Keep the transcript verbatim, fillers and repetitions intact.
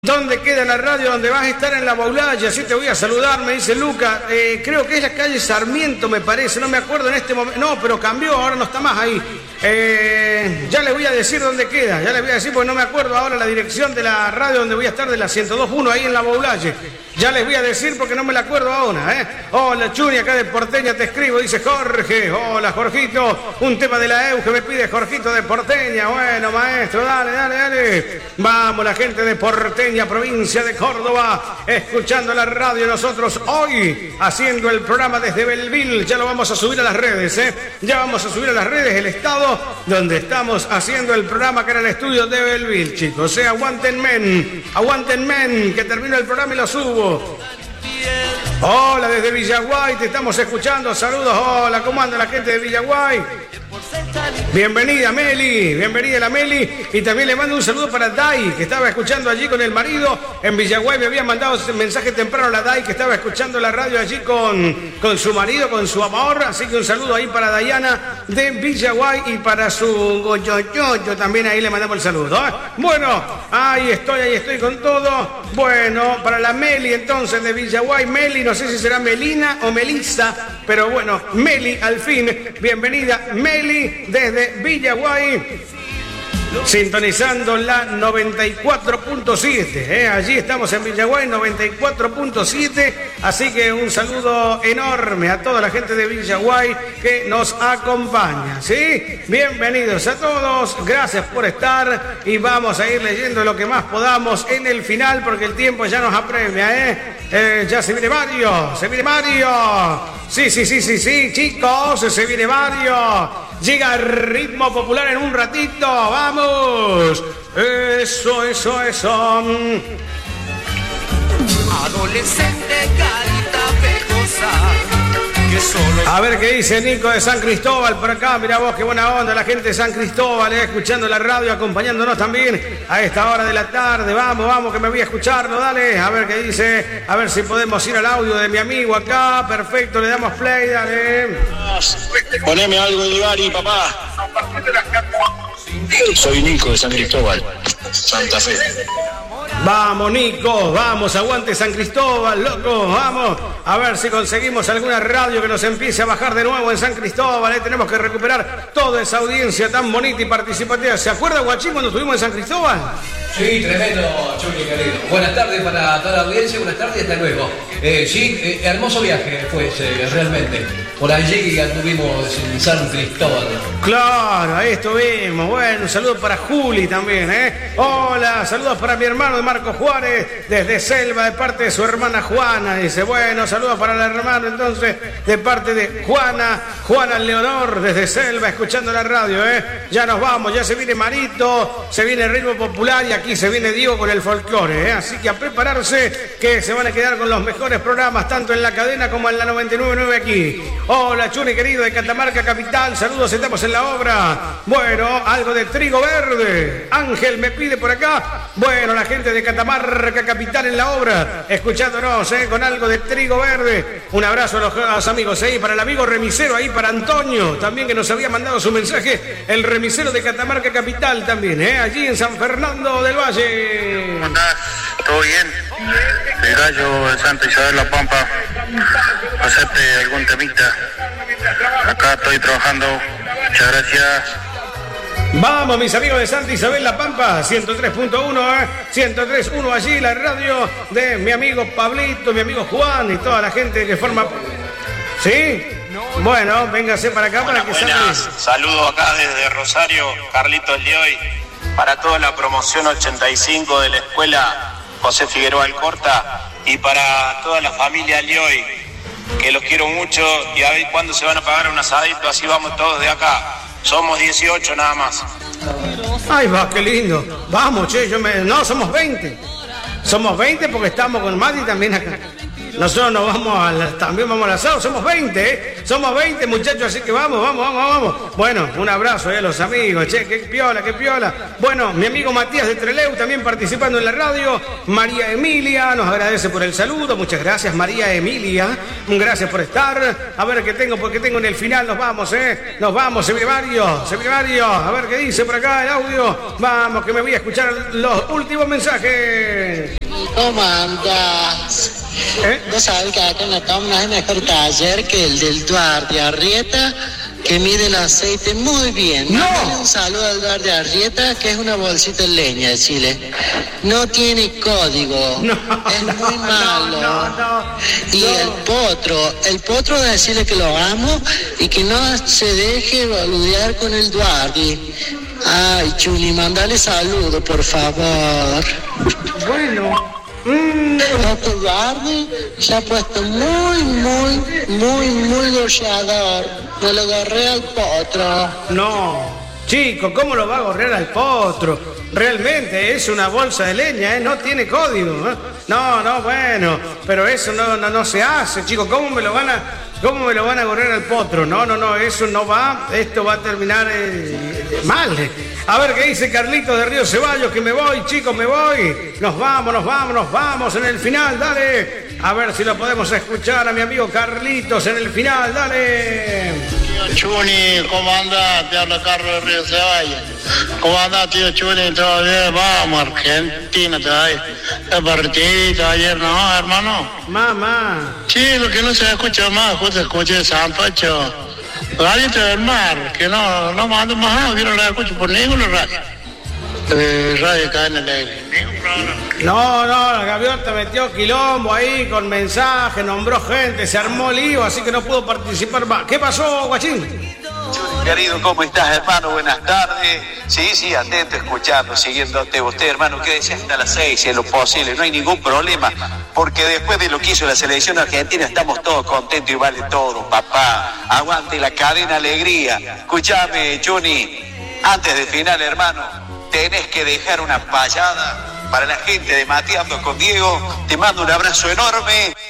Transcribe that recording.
¿Dónde queda la radio donde vas a estar en la Boulaya? Así te voy a saludar, me dice Luca. Eh, creo que es la calle Sarmiento, me parece, no me acuerdo en este momento. No, pero cambió, ahora no está más ahí. Eh, ya les voy a decir dónde queda, ya les voy a decir porque no me acuerdo ahora la dirección de la radio donde voy a estar, de la ciento dos punto uno, ahí en la Boulaya. Ya les voy a decir porque no me la acuerdo ahora, ¿eh? Hola, Chuni, acá de Porteña te escribo, dice Jorge. Hola, Jorgito. Un tema de la E U que me pide Jorgito de Porteña. Bueno, maestro, dale, dale, dale. Vamos, la gente de Porteña, provincia de Córdoba, escuchando la radio. Nosotros hoy haciendo el programa desde Belleville. Ya lo vamos a subir a las redes, ¿eh? Ya vamos a subir a las redes el estado donde estamos haciendo el programa, que era el estudio de Belleville, chicos. O sea, aguanten men, aguanten men, que termino el programa y lo subo. Hola desde Villaguay, te estamos escuchando, saludos, hola, ¿cómo anda la gente de Villaguay? Bienvenida Meli, bienvenida la Meli, y también le mando un saludo para Dai, que estaba escuchando allí con el marido en Villaguay. Me había mandado ese mensaje temprano la Dai, que estaba escuchando la radio allí con, con su marido, con su amor, así que un saludo ahí para Dayana de Villaguay y para su goyoyoyo también, ahí le mandamos el saludo, ¿eh? Bueno, ahí estoy, ahí estoy con todo. Bueno, para la Meli entonces de Villaguay, Meli, no sé si será Melina o Melissa, pero bueno, Meli al fin, bienvenida Meli desde Villaguay, sintonizando la noventa y cuatro punto siete, ¿eh? Allí estamos en Villaguay, noventa y cuatro punto siete, así que un saludo enorme a toda la gente de Villaguay que nos acompaña, ¿sí? Bienvenidos a todos, gracias por estar, y vamos a ir leyendo lo que más podamos en el final, porque el tiempo ya nos apremia, ¿eh? Eh, ya se viene Mario, se viene Mario, sí, sí, sí, sí, sí, chicos, se viene Mario. Llega el ritmo popular en un ratito, vamos. Eso, eso, eso. Adolescente, carita pecosa, que solo... A ver qué dice Nico de San Cristóbal por acá. Mirá vos, qué buena onda la gente de San Cristóbal, eh, escuchando la radio, acompañándonos también a esta hora de la tarde. Vamos, vamos, que me voy a escucharlo, dale. A ver qué dice, a ver si podemos ir al audio de mi amigo acá. Perfecto, le damos play, dale. Poneme algo de Gary, papá. Soy Nico de San Cristóbal, Santa Fe. Vamos, Nico, vamos, aguante San Cristóbal, loco, vamos. A ver si conseguimos alguna radio que nos empiece a bajar de nuevo en San Cristóbal. ¿eh? Tenemos que recuperar toda esa audiencia tan bonita y participativa. ¿Se acuerda, Guachín, cuando estuvimos en San Cristóbal? Sí, tremendo, Chuli, querido. Buenas tardes para toda la audiencia, buenas tardes y hasta luego. Eh, sí, eh, hermoso viaje fue ese, realmente. Por allí anduvimos en San Cristóbal. Claro, ahí estuvimos. Bueno, un saludo para Juli también, ¿eh? Hola, saludos para mi hermano de Marco Juárez, desde Selva, de parte de su hermana Juana. Dice, bueno, saludos para el hermano entonces, de parte de Juana, Juana Leonor, desde Selva, escuchando la radio, ¿eh? Ya nos vamos, ya se viene Marito, se viene el ritmo popular y aquí se viene Diego con el folclore, ¿eh? Así que a prepararse, que se van a quedar con los mejores programas, tanto en la cadena como en la noventa y nueve punto nueve aquí. Hola, Chuni querido de Catamarca Capital, saludos, estamos en la obra. Bueno, algo de trigo verde. Ángel me pide por acá. Bueno, la gente de Catamarca Capital en la obra, escuchándonos, ¿eh? Con algo de trigo verde. Un abrazo a los, a los amigos ahí, ¿eh? Para el amigo remisero ahí, para Antonio, también que nos había mandado su mensaje, el remisero de Catamarca Capital también, ¿eh? Allí en San Fernando del Valle. ¿Cómo andás? ¿Todo bien? El gallo de Santa Isabel La Pampa. Pasate algún temita. Acá estoy trabajando. Muchas gracias. Vamos, mis amigos de Santa Isabel La Pampa, ciento tres punto uno, ¿eh? ciento tres punto uno allí, la radio de mi amigo Pablito, mi amigo Juan y toda la gente que forma... ¿Sí? Bueno, véngase para acá. Buenas, para que buenas. salga. Saludos acá desde Rosario, Carlitos Lioy, para toda la promoción ochenta y cinco de la escuela José Figueroa Alcorta y para toda la familia Lioy, que los quiero mucho, y a ver cuándo se van a pagar un asadito, así vamos todos de acá. Somos dieciocho nada más. Ay, va, qué lindo. Vamos, che, yo me... No, somos veinte. Somos veinte porque estamos con Mati también acá. nosotros nos vamos al, también vamos al asado, somos veinte, ¿eh? Somos veinte muchachos, así que vamos, vamos, vamos, vamos. Bueno, un abrazo eh, a los amigos, che, qué piola, qué piola. Bueno, mi amigo Matías de Trelew también participando en la radio. María Emilia nos agradece por el saludo, muchas gracias María Emilia, gracias por estar. A ver qué tengo, porque tengo en el final, nos vamos, ¿eh? Nos vamos, se viene Mario, se viene Mario. A ver qué dice por acá el audio. Vamos, que me voy a escuchar los últimos mensajes. ¿Cómo andas? ¿Eh? Vos sabés que acá en la Toma hay mejor taller que el del Duarte Arrieta, que mide el aceite muy bien. ¡No! Mándale un saludo al Duarte Arrieta, que es una bolsita de leña de Chile. No tiene código. No, es no, muy malo. no, no, no, y no. el potro, el potro decirle que lo amo y que no se deje boludear con el Duarte. Ay, Chuli, mandale saludo, por favor. Bueno. Mm. Este Duarte se ha puesto muy, muy, muy, muy gorreador. Me lo gorré al potro. No, chico, ¿cómo lo va a gorrear al potro? Realmente es una bolsa de leña, ¿eh? No tiene código, ¿eh? No, no, bueno, pero eso no, no, no se hace, chico. ¿Cómo me lo van a, cómo me lo van a gorrear al potro? No, no, no, eso no va. Esto va a terminar eh, mal. A ver qué dice Carlitos de Río Ceballos, que me voy, chicos, me voy. Nos vamos, nos vamos, nos vamos en el final, dale. A ver si lo podemos escuchar a mi amigo Carlitos en el final, dale. Tío Chuni, ¿cómo andás? Te habla Carlos de Río Ceballos. ¿Cómo andás, tío Chuni? ¿Todo bien? Vamos, Argentina, todavía. El partidito ayer, ¿no, hermano? Mamá. Sí, lo que no se escucha más, justo escuché San Pacho. Radio del Mar, que no, no mando más audio, no la escucho por ninguna radio. Eh, radio Cadena Alegre, ningún problema. No, no, la gaviota metió quilombo ahí con mensaje, nombró gente, se armó lío, así que no pudo participar más. ¿Qué pasó, guachín? Querido, ¿cómo estás, hermano? Buenas tardes. Sí, sí, atento, escuchando, siguiéndote. Usted, hermano, quédese hasta las seis, si es lo posible. No hay ningún problema, porque después de lo que hizo la selección argentina, estamos todos contentos y vale todo, papá. Aguante la cadena alegría. Escúchame, Juni, antes del final, hermano, tenés que dejar una payada para la gente de Mateando con Diego. Te mando un abrazo enorme.